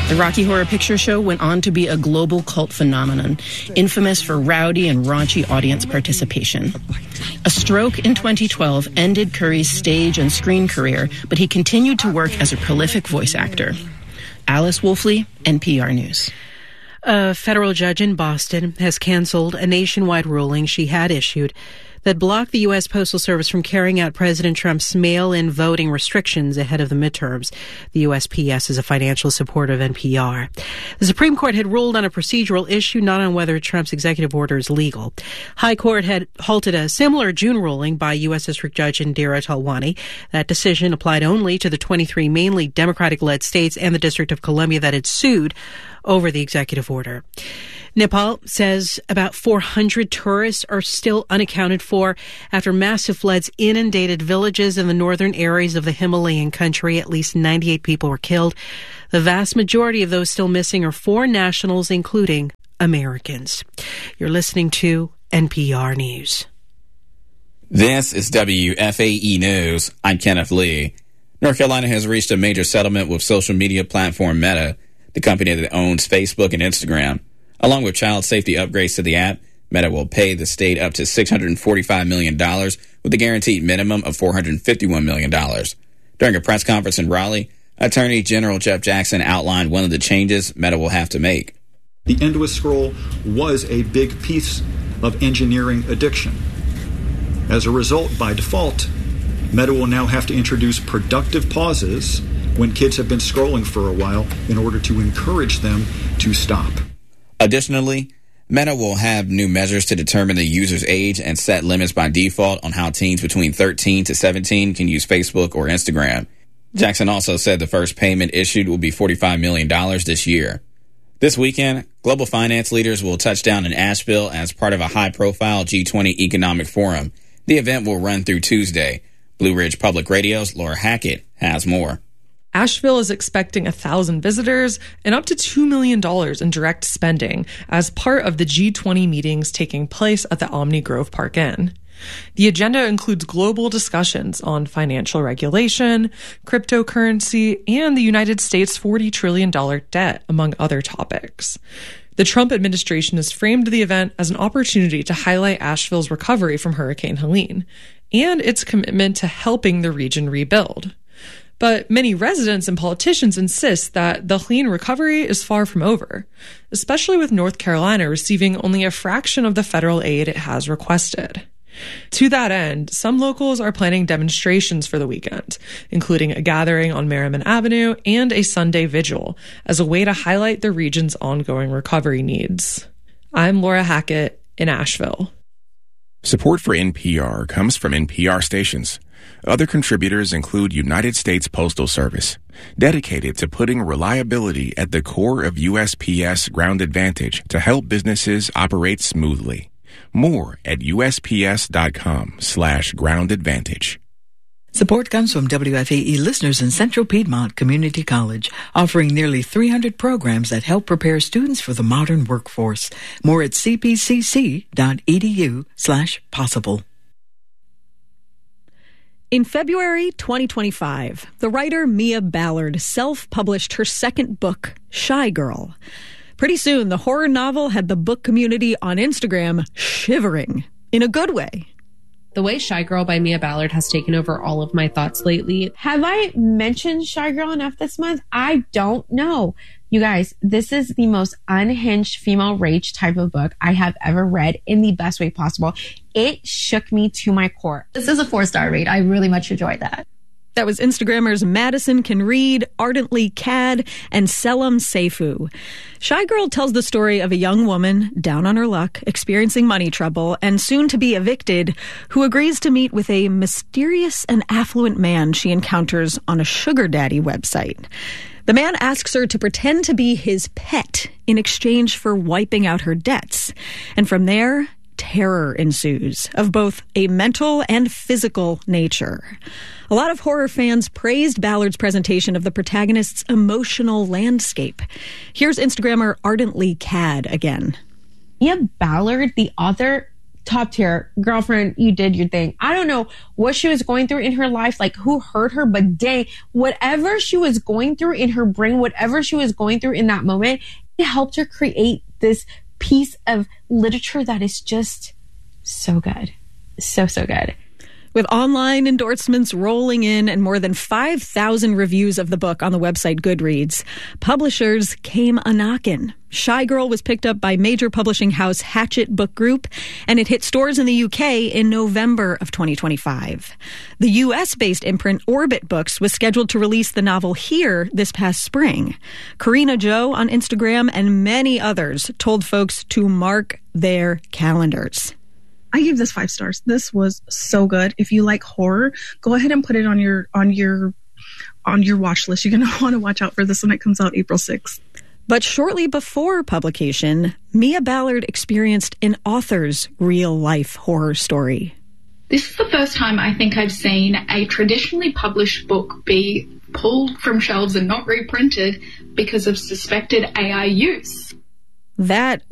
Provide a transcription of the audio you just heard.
The Rocky Horror Picture Show went on to be a global cult phenomenon, infamous for rowdy and raunchy audience participation. A stroke in 2012 ended Curry's stage and screen career, but he continued to work as a prolific voice actor. Alice Wolfley, NPR News. A federal judge in Boston has canceled a nationwide ruling she had issued that blocked the U.S. Postal Service from carrying out President Trump's mail-in voting restrictions ahead of the midterms. The USPS is a financial supporter of NPR. The Supreme Court had ruled on a procedural issue, not on whether Trump's executive order is legal. High Court had halted a similar June ruling by U.S. District Judge Indira Talwani. That decision applied only to the 23 mainly Democratic-led states and the District of Columbia that had sued over the executive order. Nepal says about 400 tourists are still unaccounted for after massive floods inundated villages in the northern areas of the Himalayan country. At least 98 people were killed. The vast majority of those still missing are foreign nationals, including Americans. You're listening to NPR News. This is WFAE News. I'm Kenneth Lee. North Carolina has reached a major settlement with social media platform Meta, the company that owns Facebook and Instagram. Along with child safety upgrades to the app, Meta will pay the state up to $645 million with a guaranteed minimum of $451 million. During a press conference in Raleigh, Attorney General Jeff Jackson outlined one of the changes Meta will have to make. The endless scroll was a big piece of engineering addiction. As a result, by default, Meta will now have to introduce productive pauses when kids have been scrolling for a while in order to encourage them to stop. Additionally, Meta will have new measures to determine the user's age and set limits by default on how teens between 13 to 17 can use Facebook or Instagram. Jackson also said the first payment issued will be $45 million this year. This weekend, global finance leaders will touch down in Asheville as part of a high-profile G20 economic forum. The event will run through Tuesday. Blue Ridge Public Radio's Laura Hackett has more. Asheville is expecting 1,000 visitors and up to $2 million in direct spending as part of the G20 meetings taking place at the Omni Grove Park Inn. The agenda includes global discussions on financial regulation, cryptocurrency, and the United States' $40 trillion debt, among other topics. The Trump administration has framed the event as an opportunity to highlight Asheville's recovery from Hurricane Helene and its commitment to helping the region rebuild. But many residents and politicians insist that the Helene recovery is far from over, especially with North Carolina receiving only a fraction of the federal aid it has requested. To that end, some locals are planning demonstrations for the weekend, including a gathering on Merriman Avenue and a Sunday vigil, as a way to highlight the region's ongoing recovery needs. I'm Laura Hackett in Asheville. Support for NPR comes from NPR stations. Other contributors include United States Postal Service, dedicated to putting reliability at the core of USPS Ground Advantage to help businesses operate smoothly. More at USPS.com/Ground Advantage. Support comes from WFAE listeners in Central Piedmont Community College, offering nearly 300 programs that help prepare students for the modern workforce. More at cpcc.edu/possible. In February 2025, the writer Mia Ballard self-published her second book, Shy Girl. Pretty soon, the horror novel had the book community on Instagram shivering, in a good way. The way Shy Girl by Mia Ballard has taken over all of my thoughts lately. Have I mentioned Shy Girl enough this month? I don't know. You guys, this is the most unhinged female rage type of book I have ever read in the best way possible. It shook me to my core. This is a 4-star read. I really much enjoyed that. That was Instagrammers Madison Can Read, Ardently Cad, and Selim Seifu. Shy Girl tells the story of a young woman down on her luck, experiencing money trouble, and soon to be evicted, who agrees to meet with a mysterious and affluent man she encounters on a sugar daddy website. The man asks her to pretend to be his pet in exchange for wiping out her debts. And from there, terror ensues of both a mental and physical nature. A lot of horror fans praised Ballard's presentation of the protagonist's emotional landscape. Here's Instagrammer Ardently Cad again. Mia Ballard, the author, top tier. Girlfriend, you did your thing. I don't know what she was going through in her life, like who hurt her, but dang, whatever she was going through in her brain, whatever she was going through in that moment, it helped her create this piece of literature that is just so good. So good. With online endorsements rolling in and more than 5,000 reviews of the book on the website Goodreads, publishers came a-knockin'. Shy Girl was picked up by major publishing house Hachette Book Group, and it hit stores in the UK in November of 2025. The US-based imprint Orbit Books was scheduled to release the novel here this past spring. Karina Jo on Instagram and many others told folks to mark their calendars. I give this 5 stars. This was so good. If you like horror, go ahead and put it on your watch list. You're going to want to watch out for this when it comes out April 6th. But shortly before publication, Mia Ballard experienced an author's real-life horror story. This is the first time I think I've seen a traditionally published book be pulled from shelves and not reprinted because of suspected AI use. That